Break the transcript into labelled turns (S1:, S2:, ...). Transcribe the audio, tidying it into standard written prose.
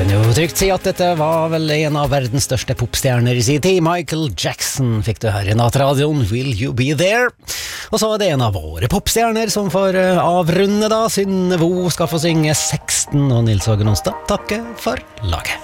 S1: kan jo trygt si at dette var vel en av verdens største popstjerner i sin tid. Michael Jackson fikk du her i nattradioen, Will You Be There? Og så er det en av våre popstjerner som får avrunde da. Synne Vo skal få synge 16, og Nils Åge Nonstad takker for laget.